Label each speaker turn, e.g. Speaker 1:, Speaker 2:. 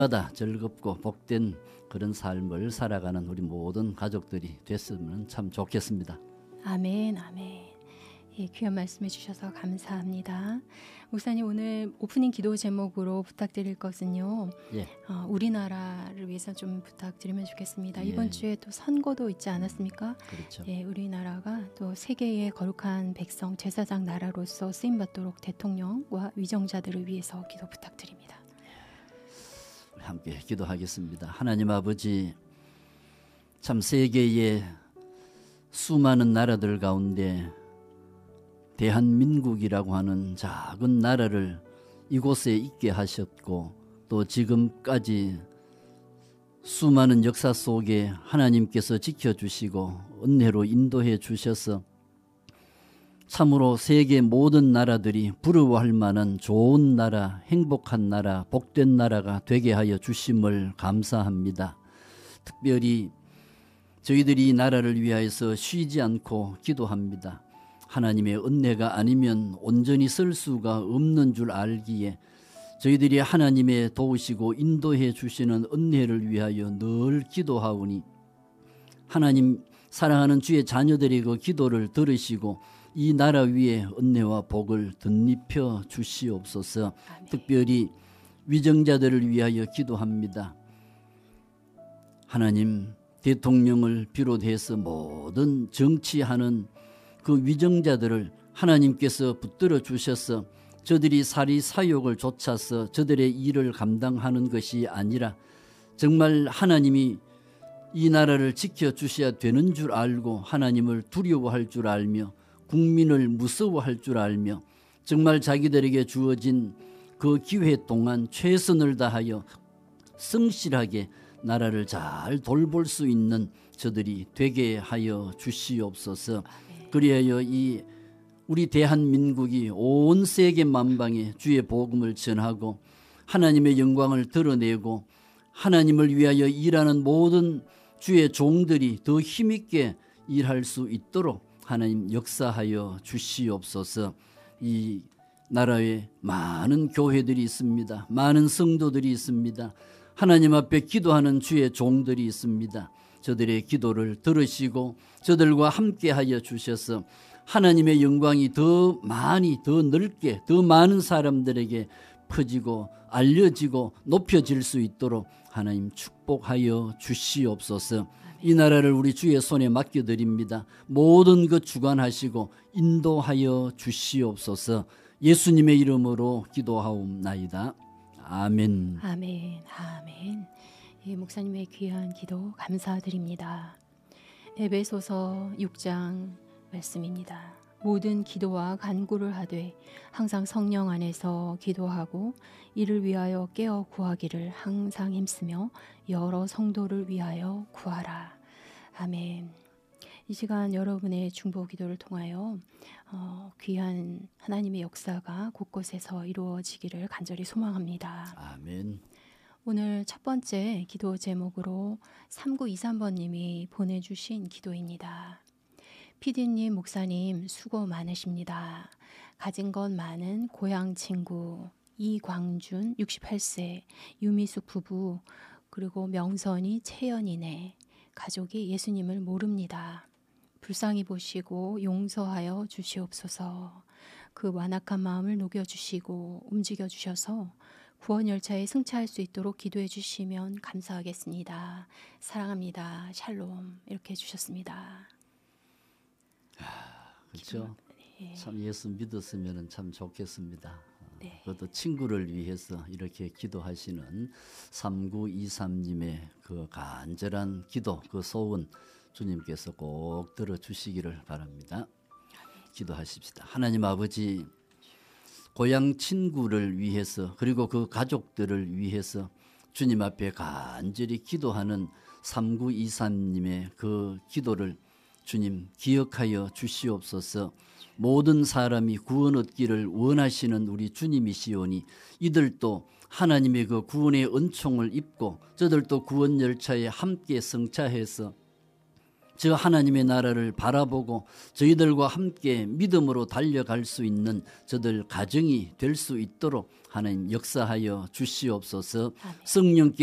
Speaker 1: 마다 즐겁고 복된 그런 삶을 살아가는 우리 모든 가족들이 됐으면 참 좋겠습니다.
Speaker 2: 아멘, 아멘. 예, 귀한 말씀해 주셔서 감사합니다. 목사님, 오늘 오프닝 기도 제목으로 부탁드릴 것은요.
Speaker 1: 예.
Speaker 2: 우리나라를 위해서 좀 부탁드리면 좋겠습니다.
Speaker 1: 예.
Speaker 2: 이번 주에 또 선거도 있지 않았습니까?
Speaker 1: 그렇죠.
Speaker 2: 예, 우리나라가 또 세계의 거룩한 백성 제사장 나라로서 쓰임받도록 대통령과 위정자들을 위해서 기도 부탁드립니다.
Speaker 1: 우리 함께 기도하겠습니다. 하나님 아버지, 참 세계의 수많은 나라들 가운데 대한민국이라고 하는 작은 나라를 이곳에 있게 하셨고, 또 지금까지 수많은 역사 속에 하나님께서 지켜주시고 은혜로 인도해 주셔서 참으로 세계 모든 나라들이 부러워할 만한 좋은 나라, 행복한 나라, 복된 나라가 되게 하여 주심을 감사합니다. 특별히 저희들이 이 나라를 위하여서 쉬지 않고 기도합니다. 하나님의 은혜가 아니면 온전히 쓸 수가 없는 줄 알기에 저희들이 하나님의 도우시고 인도해 주시는 은혜를 위하여 늘 기도하오니, 하나님 사랑하는 주의 자녀들의 그 기도를 들으시고 이 나라 위에 은혜와 복을 덧입혀 주시옵소서.
Speaker 2: 아멘.
Speaker 1: 특별히 위정자들을 위하여 기도합니다. 하나님, 대통령을 비롯해서 모든 정치하는 그 위정자들을 하나님께서 붙들어 주셔서 저들이 사리 사욕을 좇아서 저들의 일을 감당하는 것이 아니라 정말 하나님이 이 나라를 지켜주셔야 되는 줄 알고 하나님을 두려워할 줄 알며 국민을 무서워할 줄 알며 정말 자기들에게 주어진 그 기회 동안 최선을 다하여 성실하게 나라를 잘 돌볼 수 있는 저들이 되게 하여 주시옵소서. 그리하여 이 우리 대한민국이 온 세계 만방에 주의 복음을 전하고 하나님의 영광을 드러내고 하나님을 위하여 일하는 모든 주의 종들이 더 힘있게 일할 수 있도록 하나님 역사하여 주시옵소서. 이 나라에 많은 교회들이 있습니다. 많은 성도들이 있습니다. 하나님 앞에 기도하는 주의 종들이 있습니다. 저들의 기도를 들으시고 저들과 함께하여 주셔서 하나님의 영광이 더 많이, 더 넓게, 더 많은 사람들에게 퍼지고 알려지고 높여질 수 있도록 하나님 축복하여 주시옵소서. 이 나라를 우리 주의 손에 맡겨드립니다. 모든 것 주관하시고 인도하여 주시옵소서. 예수님의 이름으로 기도하옵나이다. 아멘.
Speaker 2: 아멘, 아멘. 예, 목사님의 귀한 기도 감사드립니다. 에베소서 6장 말씀입니다. 모든 기도와 간구를 하되 항상 성령 안에서 기도하고 이를 위하여 깨어 구하기를 항상 힘쓰며 여러 성도를 위하여 구하라. 아멘. 이 시간 여러분의 중보 기도를 통하여 귀한 하나님의 역사가 곳곳에서 이루어지기를 간절히 소망합니다.
Speaker 1: 아멘.
Speaker 2: 오늘 첫 번째 기도 제목으로 3923번님이 보내주신 기도입니다. PD님, 목사님 수고 많으십니다. 가진 것 많은 고향 친구 이광준 68세, 유미숙 부부, 그리고 명선이 채연이네. 가족이 예수님을 모릅니다. 불쌍히 보시고 용서하여 주시옵소서. 그 완악한 마음을 녹여주시고 움직여주셔서 구원 열차에 승차할 수 있도록 기도해 주시면 감사하겠습니다. 사랑합니다. 샬롬. 이렇게 해주셨습니다.
Speaker 1: 그렇죠.
Speaker 2: 네.
Speaker 1: 참 예수 믿었으면 참 좋겠습니다.
Speaker 2: 네.
Speaker 1: 그것도 친구를 위해서 이렇게 기도하시는 3923님의 그 간절한 기도, 그 소원 주님께서 꼭 들어주시기를 바랍니다. 기도하십시다. 하나님 아버지, 고향 친구를 위해서 그리고 그 가족들을 위해서 주님 앞에 간절히 기도하는 3923님의 그 기도를 주님 기억하여 주시옵소서. 모든 사람이 구원 얻기를 원하시는 우리 주님이시오니 이들도 하나님의 그 구원의 은총을 입고 저들도 구원 열차에 함께 승차해서 저 하나님의 나라를 바라보고 저희들과 함께 믿음으로 달려갈 수 있는 저들 가정이 될 수 있도록 하나님 역사하여 주시옵소서. 성령께